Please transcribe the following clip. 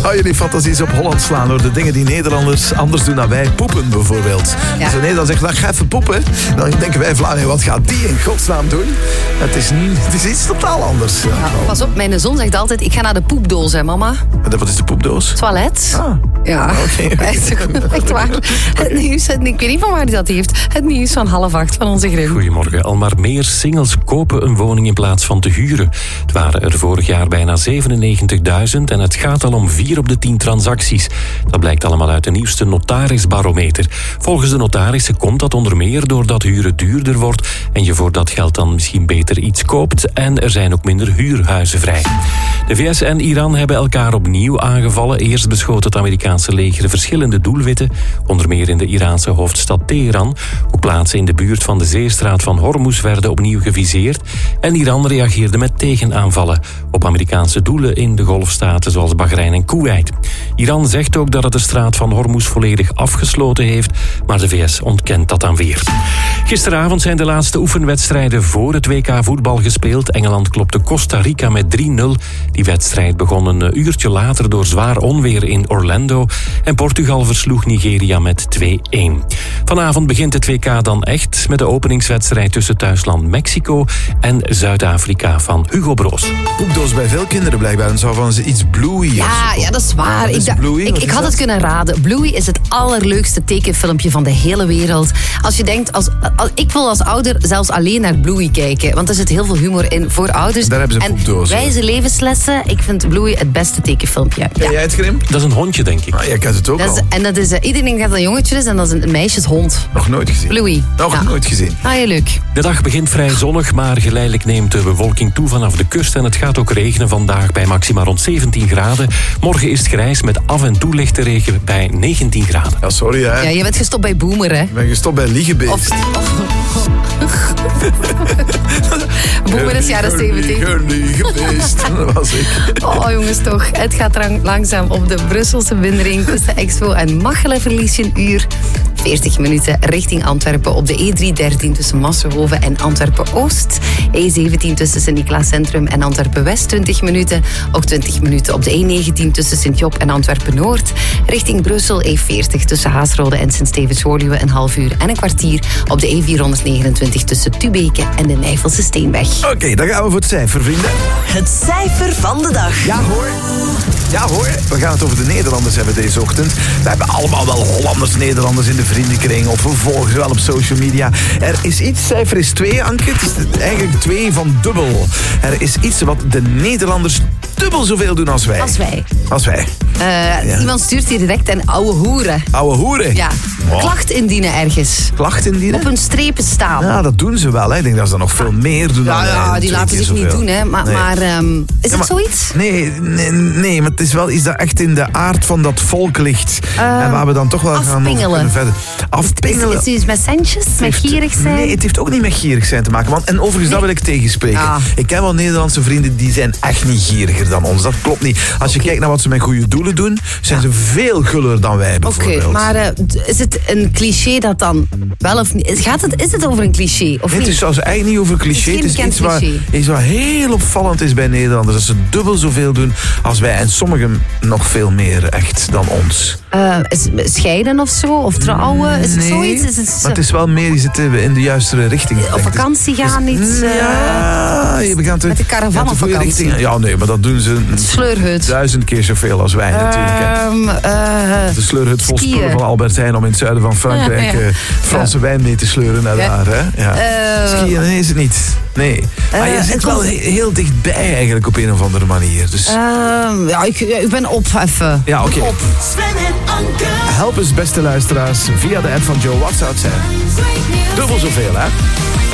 Hou jullie fantasies op Holland slaan door de dingen die Nederlanders anders doen dan wij. Poepen bijvoorbeeld. Ja. Als een Nederlander zegt, nou, ga even poepen. Dan denken wij Vlamingen, wat gaat die in godsnaam doen? Het is iets totaal anders. Ja. Ja, pas op, mijn zoon zegt altijd, ik ga naar de poepdoos, hè mama. Wat is de poepdoos? Toilet. Ah. Ja, Oké. echt waar. Het nieuws, ik weet niet van waar hij dat heeft. Het nieuws van 7:30 van onze Grim. Goedemorgen. Al maar meer singles kopen een woning in plaats van te huren. Het waren er vorig jaar bijna 97.000 en het gaat al om 4 op de 10 transacties. Dat blijkt allemaal uit de nieuwste notarisbarometer. Volgens de notarissen komt dat onder meer doordat huren duurder wordt en je voor dat geld dan misschien beter iets koopt en er zijn ook minder huurhuizen vrij. De VS en Iran hebben elkaar opnieuw aangevallen. Eerst beschoot het Amerikaanse leger verschillende doelwitten, onder meer in de Iraanse hoofdstad Teheran. Ook plaatsen in de buurt van de zeestraat van Hormuz werden opnieuw geviseerd. En Iran reageerde met tegenaanvallen op Amerikaanse doelen in de golfstaten zoals Bahrein en Kuwait. Iran zegt ook dat het de straat van Hormuz volledig afgesloten heeft, maar de VS ontkent dat dan weer. Gisteravond zijn de laatste oefenwedstrijden voor het WK voetbal gespeeld. Engeland klopte Costa Rica met 3-0. Die wedstrijd begon een uurtje later door zwaar onweer in Orlando. En Portugal versloeg Nigeria met 2-1. Vanavond begint het WK dan echt met de openingswedstrijd tussen thuisland Mexico en Zuid-Afrika van Hugo Broos. Poepdoos bij veel kinderen blijkbaar. En zo van ze iets Bluey. Ja, dat is waar. Wat is Bluey? Wat Ik is had dat? het kunnen raden. Bluey is het allerleukste tekenfilmpje van de hele wereld. Als je denkt, ik wil als ouder zelfs alleen naar Bluey kijken. Want er zit heel veel humor in voor ouders. Daar hebben ze poepdoos, en wijze levenslessen. Ik vind Bluey het beste tekenfilmpje. Ken jij het, Grim? Dat is een hondje, denk ik. Ah, jij kent het ook al. Iedereen denkt dat het een jongetje is en dat is een meisjeshond. Nog nooit gezien. Bluey. Nog nooit gezien. Ah, heel leuk. De dag begint vrij zonnig, maar geleidelijk neemt de bewolking toe vanaf de kust. En het gaat ook regenen vandaag bij maxima rond 17 graden. Morgen is het grijs met af en toe lichte regen bij 19 graden. Ja, sorry hè. Ja, je bent gestopt bij Boomer, hè? Ik ben gestopt bij Liegebeest. Boomer is jaren 70. Liegebeest. Dat was ik. Oh jongens toch, het gaat langzaam op de Brusselse binnenring tussen Expo en Machelen verlies je een uur. 40 minuten richting Antwerpen op de E313 tussen Massenhoven en Antwerpen-Oost. E17 tussen Sint-Niklaas Centrum en Antwerpen-West 20 minuten. Ook 20 minuten op de E19 tussen Sint-Job en Antwerpen-Noord. Richting Brussel E40 tussen Haasrode en Sint-Stevens-Woluwe een half uur en een kwartier. Op de E429 tussen Tubeke en de Nijvelse Steenweg. Oké, dan gaan we voor het cijfer, vrienden. Het cijfer van de dag. Ja hoor. Ja hoor, we gaan het over de Nederlanders hebben deze ochtend. We hebben allemaal wel Hollanders, Nederlanders in de vriendenkring of we volgen ze wel op social media. Er is iets, cijfer is 2, Anke. Het is eigenlijk 2 van dubbel. Er is iets wat de Nederlanders dubbel zoveel doen als wij. Als wij. Ja. Iemand stuurt hier direct een ouwe hoeren. Ouwe hoeren? Ja. Wow. Klacht indienen ergens. Klacht indienen? Op hun strepen staan. Ja, dat doen ze wel. Hè. Ik denk dat ze nog veel meer doen dan wij. Ja, die laten zich niet doen, hè. Maar, Nee. Is het zoiets? Nee, maar het is wel iets dat echt in de aard van dat volk ligt. En waar we dan toch wel gaan over afpingelen. kunnen verder. Afpingelen. Is het iets met centjes? Met gierig zijn? Nee, het heeft ook niet met gierig zijn te maken. En overigens, dat wil ik tegenspreken. Ja. Ik ken wel Nederlandse vrienden, die zijn echt niet gieriger dan ons. Dat klopt niet. Als je kijkt naar wat ze met goede doelen doen, zijn ze veel guller dan wij bijvoorbeeld. Oké, maar is het een cliché dat dan wel of niet? Is het over een cliché of Nee, het niet? is zelfs eigenlijk niet over cliché. Het is geen iets bekend cliché. wat heel opvallend is bij Nederlanders. Dat ze dubbel zoveel doen als wij. En sommigen nog veel meer echt dan ons. Scheiden of zo? Of trouwen? Is het Nee, zoiets? Is het maar het is wel meer, je zit in de juiste richting. op vakantie gaan? Iets? Ja, we gaan met de caravan gaan op goede vakantie. richting. Ja, nee, maar dat doen ze Sleurhut. 1000 keer zoveel als wij natuurlijk. Hè. De sleurhut vol skiën. spullen van Albert Heijn om in het zuiden van Frankrijk Ja. Franse wijn mee te sleuren naar daar. Hè? Ja. Skiën, nee, is het niet. Nee. Maar je zit wel heel dichtbij eigenlijk op een of andere manier. Dus... ik ben op even. ja, oké. Sven en Anke. Help eens, beste luisteraars, via de app van Joe. Wat zou het zijn? Dubbel zoveel, hè?